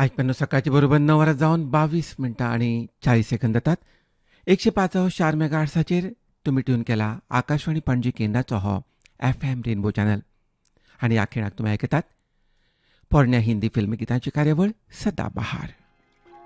आयकपेनो सकाळचे बरोबर 9 वरां जावन 22 मिनटां आनी 40 सेकंद जातात. 105.4 मेगाहर्ट्झाचेर तुमी ट्यून केला आकाशवाणी पणजी केंद्राचो हो FM रेनबो चॅनल. आनी ह्या खिणाक तुमी आयकतात पोरण्या हिंदी फिल्म गितांची कार्यावळ सदा बहार.